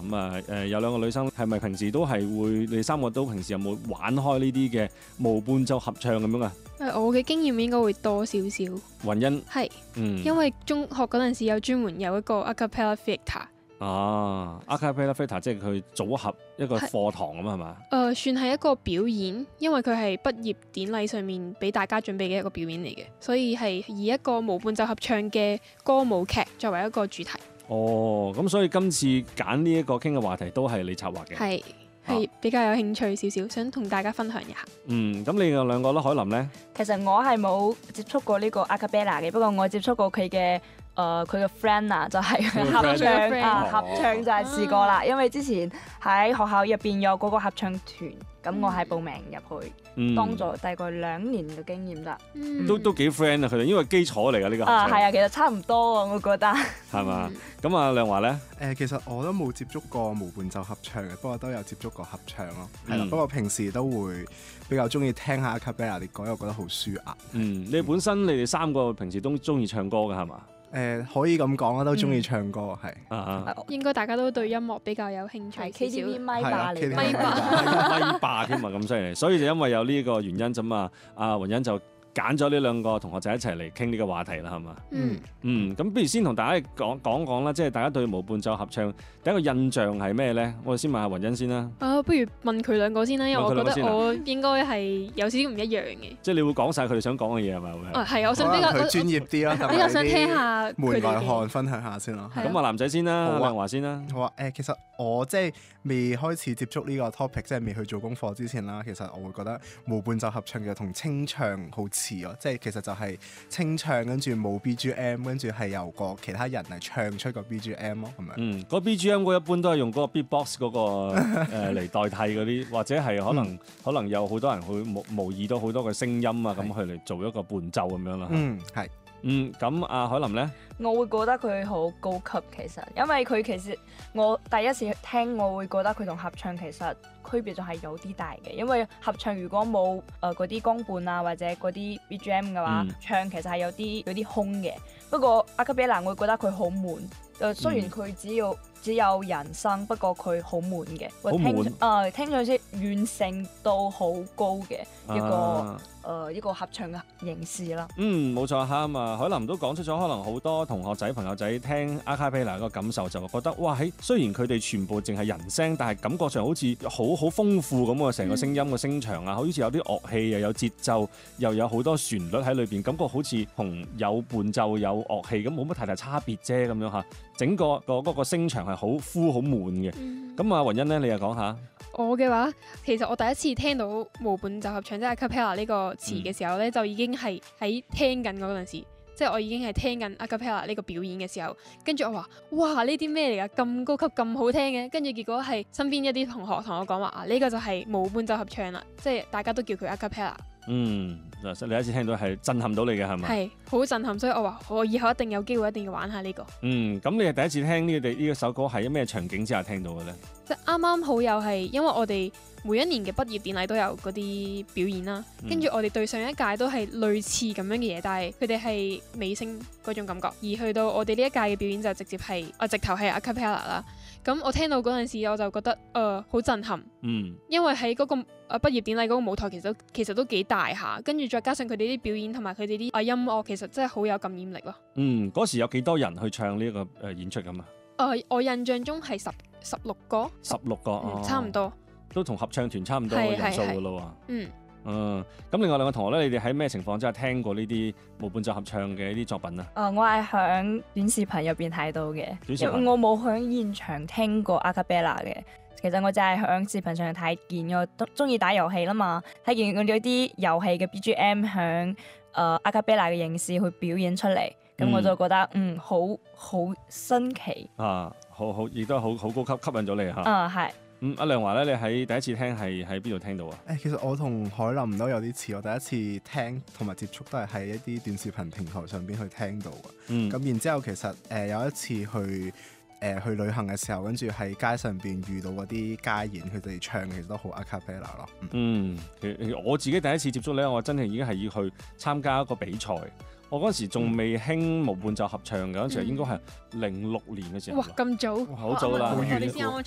咁啊有兩個女生係咪平時都係會？你哋三個都平時有冇玩開呢啲嘅無伴奏合唱咁樣啊？ 我嘅經驗應該會多少少。 雲欣係，因為中學嗰陣時有專門有一個 acapella theatre。 acapella theatre 即係佢組合一個課堂咁係嘛？ 算係一個表演，因為佢係畢業典禮上面俾大家準備嘅一個表演嚟嘅，所以係以一個無伴奏合唱嘅歌舞劇作為一個主題。 咁所以今次揀呢一個傾嘅話題都係你策劃嘅。 係比較有興趣少少，想同大家分享一下。 咁你哋兩個咧，海琳咧？ 其實我係冇接觸過呢個 acapella 嘅，不過我接觸過佢嘅friend 啊，就係合唱就係試過啦。因為之前喺學校入邊有嗰個合唱團，咁我係報名入去。當咗大概2年嘅經驗啦， 都幾 friend 啊佢哋，因為基礎嚟㗎呢個合唱。 係啊，其實差唔多啊，我覺得。 係嘛？咁啊，亮華咧？ 其實我都冇接觸過無伴奏合唱嘅，不過都有接觸過合唱咯。係啦，不過平時都會比較中意聽下 acapella 啲歌，因為我覺得好舒壓。 你本身你哋三個平時都中意唱歌㗎係嘛？ 可以咁講啦，都中意唱歌係。 應該大家都對音樂比較有興趣。 KTV 咪霸嚟， 咪霸添啊，咁犀利！所以就因為有呢個原因咁啊，阿雲欣就揀咗呢兩個同學仔一齊嚟傾呢個話題啦，係嘛？咁不如先同大家講啦，即係大家對無伴奏合唱第一個印象係咩咧？我哋先問下雲欣先啦。 不如問佢兩個先啦，因為我覺得我應該係有少少唔一樣嘅。 即係你會講晒佢哋想講嘅嘢係咪？ 係，我想比較佢專業啲啦， 比較想聽下門外漢分享下先咯。 咁啊，男仔先啦，亮華先啦。 好啊，其實我即係未開始接觸呢個 topic，即係未去做功課之前啦，其實我會覺得無伴奏合唱嘅同清唱好似咯，即係其實就係清唱跟住冇 BGM， 跟住係由個其他人嚟唱出個 BGM 咯，係咪？ 嗰 BGM 嗰一般都係用嗰個 beatbox 嗰個嚟代替嗰啲，或者係可能有好多人會模擬到好多嘅聲音啊，咁去嚟做一個伴奏咁樣啦。 係。 咁阿海琳咧？ 我會覺得佢好高級，其實，因為佢其實我第一次聽，我會覺得佢同合唱其實區別就係有啲大嘅，因為合唱如果冇嗰啲光伴啊或者嗰啲 BGM 嘅話，唱其實係有啲空嘅。不過 acapella 我會覺得佢好悶，雖然佢只有人聲，不過佢好悶嘅，聽上去完成度好高嘅一個合唱嘅形式啦。 冇錯嚇嘛，海琳都講出咗，可能好多同學仔朋友仔聽 acapella 個感受就覺得哇，雖然佢哋全部淨係人聲，但係感覺上好似好豐富咁喎，成個聲音嘅聲場啊，好似有啲樂器又有節奏，又有好多旋律喺裏邊，感覺好似同有伴奏有樂器咁冇乜太大差別啫咁樣嚇。整個嗰個聲場係好枯好悶嘅。咁啊，雲欣咧，你又講下。 我嘅話，其實我第一次聽到無伴奏合唱即係 acapella 呢個詞嘅時候咧，就已經係喺聽緊嗰陣時，即係我已經係聽緊 acapella 呢個表演嘅時候，跟住我話：哇，呢啲咩嚟㗎？咁高級咁好聽嘅，跟住結果係身邊一啲同學同我講話呢個就係無伴奏合唱啦，即係大家都叫佢 acapella。 你第一次聽到係震撼到你嘅係咪？ 係好震撼，所以我話我以後一定有機會一定要玩下呢個。 咁你係第一次聽呢首歌係咩場景之下聽到嘅咧？ 即係啱啱好又係因為我哋每一年嘅畢業典禮都有嗰啲表演啦，跟住我哋對上一屆都係類似咁樣嘅嘢，但係佢哋係美聲嗰種感覺，而去到我哋呢一屆嘅表演就直接係直頭係 acapella 啦。咁我聽到嗰陣時我就覺得好震撼，因為喺嗰個畢業典禮嗰個舞台其實都幾大下，跟住再加上佢哋啲表演同埋佢哋啲音樂，其實真係好有感染力咯。 嗰時有幾多人去唱呢個演出咁啊？ 我印象中係16個 ，16個， 差唔多， 都同合唱團差唔多人數噶咯喎。咁另外兩個同學咧，你哋喺咩情況之下聽過呢啲無伴奏合唱嘅呢啲作品啊？ 我係響短視頻入邊睇到嘅，因為我冇響現場聽過 acapella 嘅。其實我就係響視頻上睇見，我中意打遊戲啦嘛，睇見嗰啲遊戲嘅 BGM 響acapella 嘅形式去表演出嚟，咁我就覺得好新奇啊，好亦都好高級，吸引咗你嚇。 係。 阿亮華咧，你喺第一次聽係喺邊度聽到啊？ 其實我同海琳都有啲似，我第一次聽同埋接觸都係喺一啲短視頻平台上邊去聽到嘅。咁然之後其實有一次去旅行嘅時候，跟住喺街上邊遇到嗰啲街演，佢哋唱其實都好 acapella 咯。 我自己第一次接觸咧，我真係已經係要去參加一個比賽。我嗰時仲未興無伴奏合唱嘅，嗰時應該係06年嘅時候。 哇，咁早！ 好早啦， 我哋先啱啱